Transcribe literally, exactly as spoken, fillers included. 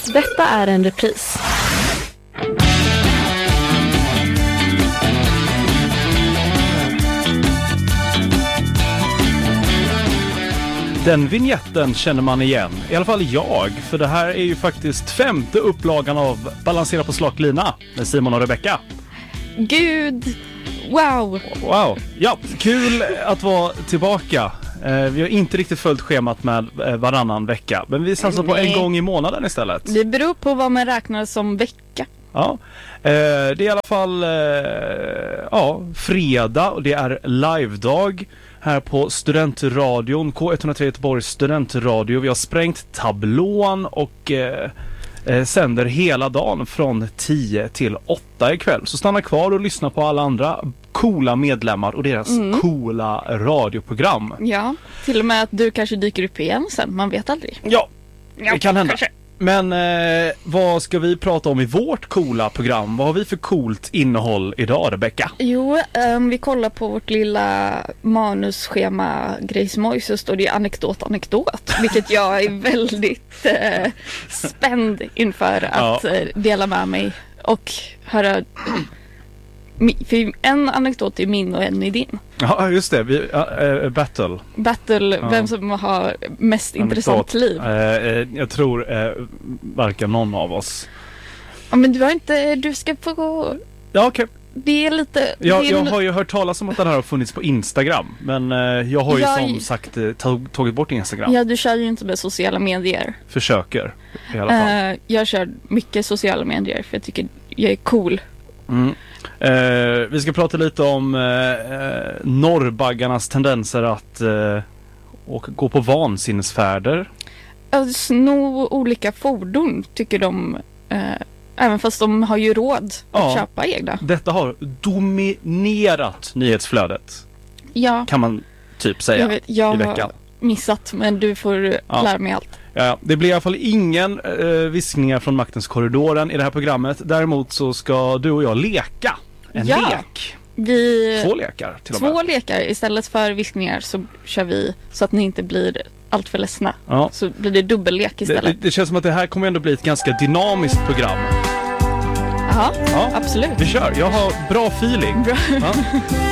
Detta är en repris. Den vignetten känner man igen, i alla fall jag, för det här är ju faktiskt femte upplagan av Balansera på slak lina med Simon och Rebecca. Gud, wow! Wow, ja, kul att vara tillbaka. Eh, vi har inte riktigt följt schemat med eh, varannan vecka, men vi satsar på en gång i månaden istället. Det beror på vad man räknar som vecka. Ja, eh, det är i alla fall eh, ja, fredag och det är live-dag här på Studentradion, K ett noll tre Göteborgs studentradio. Vi har sprängt tablån och eh, eh, sänder hela dagen från tio till åtta ikväll. Så stanna kvar och lyssna på alla andra coola medlemmar och deras mm. coola radioprogram. Ja, till och med att du kanske dyker upp igen sen, man vet aldrig. Ja, det ja, kan hända. Kanske. Men eh, vad ska vi prata om i vårt coola program? Vad har vi för coolt innehåll idag, Rebecca? Jo, um, vi kollar på vårt lilla manusschema grejsmoj, så står det anekdot, anekdot. Vilket jag är väldigt eh, spänd inför att ja. eh, dela med mig och höra. För en anekdot är min och en är din. Ja, just det. Vi, uh, uh, battle. Battle, ja. Vem som har mest anekdot. Intressant liv. Uh, uh, jag tror uh, varken någon av oss. Ja, men du har inte, du ska få. Ja, okej. Okay. Det är lite. Jag, det är jag en... har ju hört talas om att den här har funnits på Instagram. Men uh, jag har ju jag... som sagt uh, tag, tagit bort Instagram. Ja, du kör ju inte med sociala medier. Försöker i alla fall. Uh, jag kör mycket sociala medier för jag tycker jag är cool. Mm. Eh, vi ska prata lite om eh, norrbaggarnas tendenser att eh, och gå på vansinnesfärder. Att sno olika fordon tycker de, eh, även fast de har ju råd att ja, köpa egna. Detta har dominerat nyhetsflödet. Ja. Kan man typ säga. Jag vet, jag i veckan. Har missat, men du får ja. lära mig allt. Ja, det blir i alla fall ingen eh, viskningar från maktens korridoren i det här programmet. Däremot så ska du och jag leka en ja. lek. Vi... Två lekar till och med. Två lekar. Istället för viskningar så kör vi så att ni inte blir allt för ledsna. Ja. Så blir det dubbellek istället. Det, det, det känns som att det här kommer ändå bli ett ganska dynamiskt program. Aha, ja, absolut. Vi kör. Jag har bra feeling. Bra. Ja.